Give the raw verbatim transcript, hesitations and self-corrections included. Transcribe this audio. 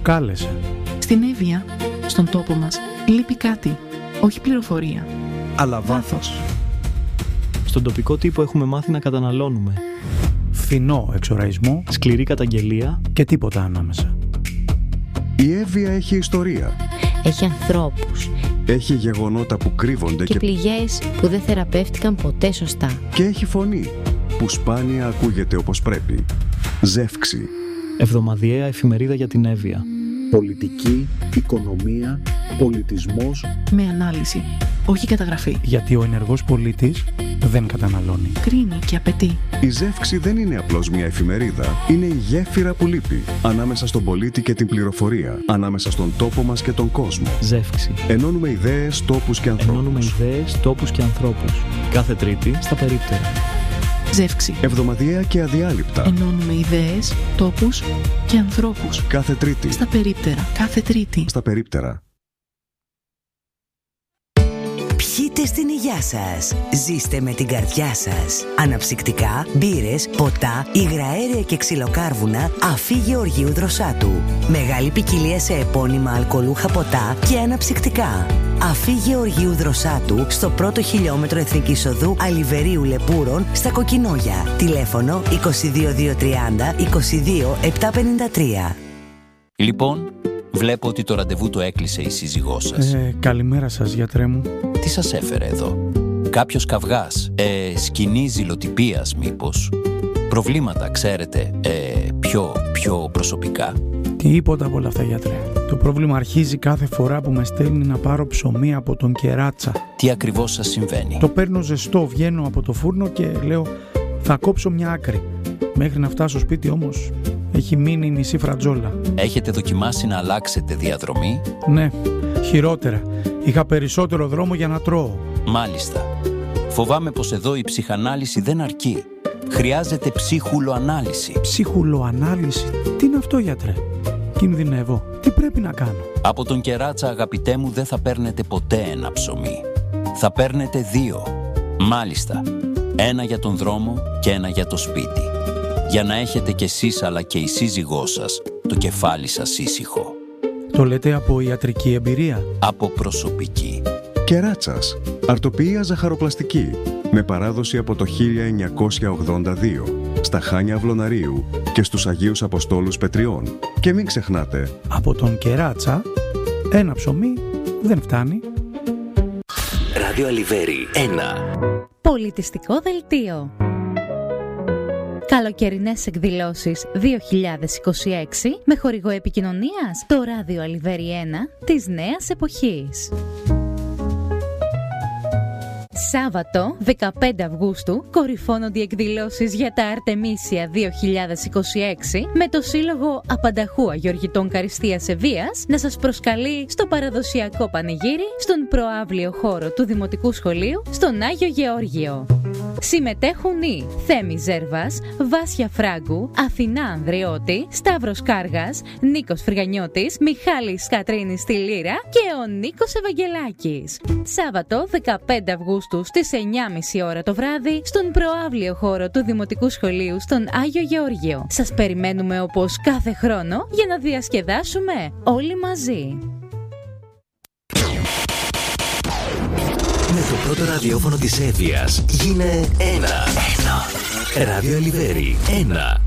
προκάλεσε. Στην Εύβοια, στον τόπο μας, λείπει κάτι, όχι πληροφορία. Αλλά βάθος. Στον τοπικό τύπο έχουμε μάθει να καταναλώνουμε. Φθηνό εξοραϊσμό, σκληρή καταγγελία και τίποτα ανάμεσα. Η Εύβοια έχει ιστορία. Έχει ανθρώπους. Έχει γεγονότα που κρύβονται και, και πληγές που δεν θεραπεύτηκαν ποτέ σωστά. Και έχει φωνή που σπάνια ακούγεται όπως πρέπει. Ζεύξη. Εβδομαδιαία εφημερίδα για την Εύβοια. Πολιτική, οικονομία, πολιτισμός. Με ανάλυση, όχι καταγραφή. Γιατί ο ενεργός πολίτης δεν καταναλώνει. Κρίνει και απαιτεί. Η Ζεύξη δεν είναι απλώς μια εφημερίδα. Είναι η γέφυρα που λείπει ανάμεσα στον πολίτη και την πληροφορία. Ανάμεσα στον τόπο μας και τον κόσμο. Ζεύξη. Ενώνουμε ιδέες, τόπους και ανθρώπους. Ενώνουμε ιδέες, τόπους και ανθρώπους. Κάθε Τρίτη στα περίπτερα. Ζεύξη. Εβδομαδιαία και αδιάλειπτα. Ενώνουμε ιδέες, τόπους και ανθρώπους. Κάθε Τρίτη. Στα περίπτερα. Κάθε Τρίτη. Στα περίπτερα. Πιείτε στην υγειά σας. Ζήστε με την καρδιά σας. Αναψυκτικά, μπύρες, ποτά, υγραέρια και ξυλοκάρβουνα Αφή Γεωργίου Δροσάτου. Μεγάλη ποικιλία σε επώνυμα αλκοολούχα ποτά και αναψυκτικά. Αφή Γεωργίου Δροσάτου στο πρώτο χιλιόμετρο Εθνικής Οδού Αλιβερίου Λεπούρων στα Κοκκινόγια. Τηλέφωνο είκοσι δύο διακόσια τριάντα είκοσι δύο επτακόσια πενήντα τρία. Λοιπόν, βλέπω ότι το ραντεβού το έκλεισε η σύζυγός σας. Ε, καλημέρα σας, γιατρέ μου. Τι σας έφερε εδώ? Κάποιος καυγάς, ε, σκηνή ζηλοτυπίας μήπως? Προβλήματα, ξέρετε, ε, πιο, πιο προσωπικά? Τίποτα από όλα αυτά, γιατρέ. Το πρόβλημα αρχίζει κάθε φορά που με στέλνει να πάρω ψωμί από τον Κεράτσα. Τι ακριβώς σας συμβαίνει? Το παίρνω ζεστό, βγαίνω από το φούρνο και λέω θα κόψω μια άκρη. Μέχρι να φτάσω σπίτι όμως έχει μείνει η μισή φρατζόλα. Έχετε δοκιμάσει να αλλάξετε διαδρομή? Ναι, χειρότερα. Είχα περισσότερο δρόμο για να τρώω. Μάλιστα. Φοβάμαι πως εδώ η ψυχανάλυση δεν αρκεί. Χρειάζεται ψίχουλοανάλυση. Ψίχουλοανάλυση? Τι είναι αυτό, γιατρέ? Κινδυνεύω. Τι πρέπει να κάνω? Από τον Κεράτσα, αγαπητέ μου, δεν θα παίρνετε ποτέ ένα ψωμί. Θα παίρνετε δύο. Μάλιστα. Ένα για τον δρόμο και ένα για το σπίτι. Για να έχετε κι εσείς αλλά και η σύζυγός σας το κεφάλι σας ήσυχο. Το λέτε από ιατρική εμπειρία? Από προσωπική. Κεράτσας. Αρτοποιία ζαχαροπλαστική. Με παράδοση από το χίλια εννιακόσια ογδόντα δύο. Στα Χάνια Αυλωναρίου και στους Αγίους Αποστόλους Πετριών. Και μην ξεχνάτε, από τον Κεράτσα ένα ψωμί δεν φτάνει. Ράδιο Αλιβέρι ένα. Πολιτιστικό δελτίο. Καλοκαιρινές εκδηλώσεις δύο χιλιάδες είκοσι έξι με χορηγό επικοινωνίας το Ράδιο Αλιβέρι ένα της νέας εποχής. Σάββατο, δεκαπέντε Αυγούστου, κορυφώνονται οι εκδηλώσεις για τα Αρτεμίσια δύο χιλιάδες είκοσι έξι με το Σύλλογο Απανταχού Αγιοργητών Καριστίας Ευβοίας να σας προσκαλεί στο παραδοσιακό πανηγύρι στον προαύλιο χώρο του Δημοτικού Σχολείου στον Άγιο Γεώργιο. Συμμετέχουν οι Θέμη Ζέρβας, Βάσια Φράγκου, Αθηνά Ανδριώτη, Σταύρος Κάργας, Νίκος Φρυγανιώτης, Μιχάλης Κατρίνης στη Λύρα και ο Νίκος Ευαγγελάκης. Σάββατο, δεκαπέντε Αυγούστου στις εννιά και μισή ώρα το βράδυ στον προαύλιο χώρο του Δημοτικού Σχολείου στον Άγιο Γεώργιο. Σας περιμένουμε όπως κάθε χρόνο για να διασκεδάσουμε όλοι μαζί. Με το πρώτο ραδιόφωνο της Εύβοιας γίνε ένα. Ένα. Ράδιο Αλιβέρι ένα.